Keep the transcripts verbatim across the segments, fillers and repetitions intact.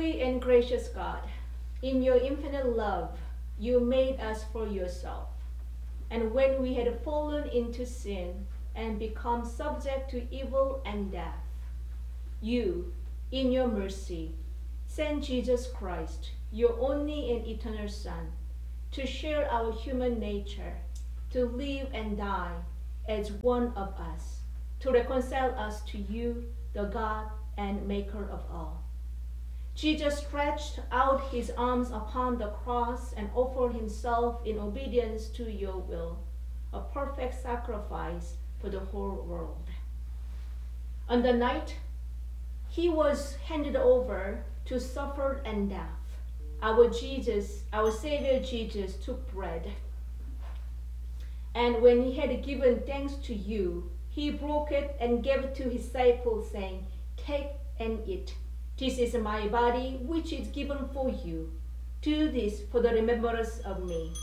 Holy and gracious God, in your infinite love, you made us for yourself. And when we had fallen into sin and become subject to evil and death, you, in your mercy, sent Jesus Christ, your only and eternal Son, to share our human nature, to live and die as one of us, to reconcile us to you, the God and Maker of all. Jesus stretched out his arms upon the cross and offered himself in obedience to your will, a perfect sacrifice for the whole world. On the night he was handed over to suffer and death, our Jesus, our Savior Jesus, took bread. And when he had given thanks to you, he broke it and gave it to his disciples, saying, "Take and eat. This is my body, which is given for you. Do this for the remembrance of me."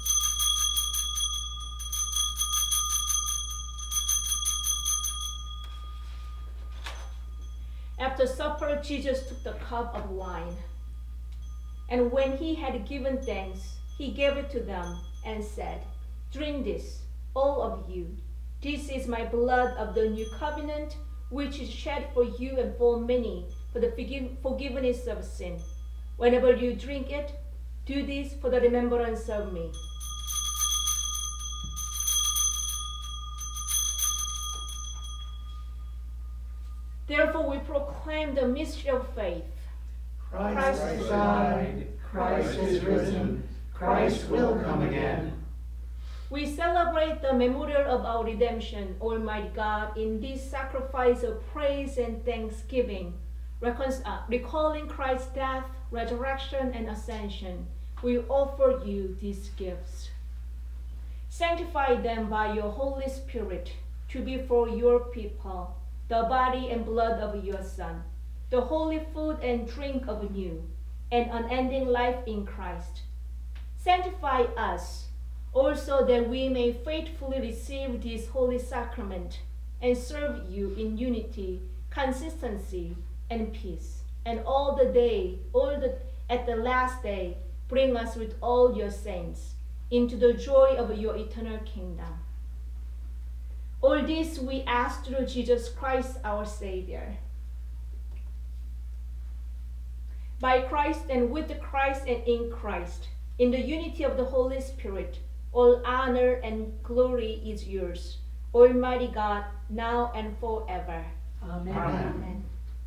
After supper, Jesus took the cup of wine. And when he had given thanks, he gave it to them and said, "Drink this, all of you. This is my blood of the new covenant, which is shed for you and for many for the forgiveness of sin. Whenever you drink it, do this for the remembrance of me." Therefore we proclaim the mystery of faith. Christ has died, Christ is risen, Christ will come again. We celebrate the memorial of our redemption, Almighty God, in this sacrifice of praise and thanksgiving, recon- uh, recalling Christ's death, resurrection, and ascension. We offer you these gifts. Sanctify them by your Holy Spirit to be for your people, the body and blood of your Son, the holy food and drink of you, and unending life in Christ. Sanctify us also that we may faithfully receive this holy sacrament and serve you in unity, consistency, and peace. And all the day, all the at the last day, bring us with all your saints into the joy of your eternal kingdom. All this we ask through Jesus Christ our Savior. By Christ and with Christ and in Christ, in the unity of the Holy Spirit, all honor and glory is yours, Almighty God, now and forever. Amen. Amen.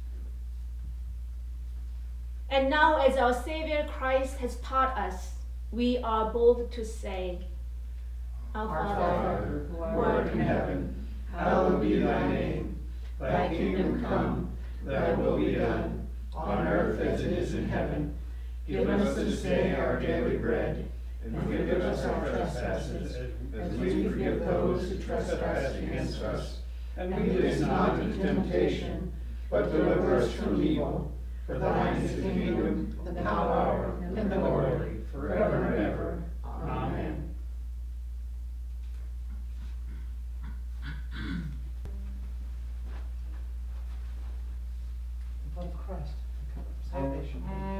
And now, as our Savior Christ has taught us, we are bold to say, Our Father, who art in heaven, hallowed be thy name. Thy kingdom come, thy will be done, on earth as it is in heaven. Give us this day our daily bread, and forgive us our trespasses, as we forgive those who trespass against us. And lead us not into temptation, but deliver us from evil. For thine is the kingdom, the power, and the glory, forever and ever. Amen. The blood of Christ, the cup of salvation.